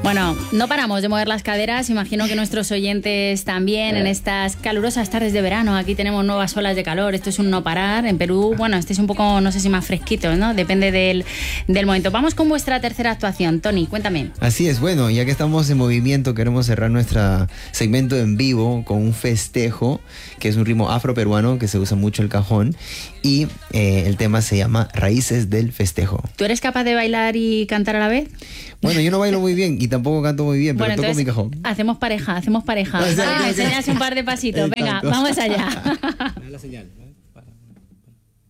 Bueno, no paramos de mover las caderas, imagino que nuestros oyentes también en estas calurosas tardes de verano. Aquí tenemos nuevas olas de calor, esto es un no parar. En Perú, bueno, este es un poco, no sé si más fresquito, ¿no? Depende del momento. Vamos con vuestra tercera actuación, Tony, cuéntame. Así es, bueno, ya que estamos en movimiento, queremos cerrar nuestro segmento en vivo con un festejo, que es un ritmo afroperuano que se usa mucho el cajón, y el tema se llama Raíces del Festejo. ¿Tú eres capaz de bailar y cantar a la vez? Bueno, yo no bailo muy bien y tampoco canto muy bien, pero toco mi cajón. Hacemos pareja. O sea, Vale, me enseñas un par de pasitos. Venga, vamos allá. La señal.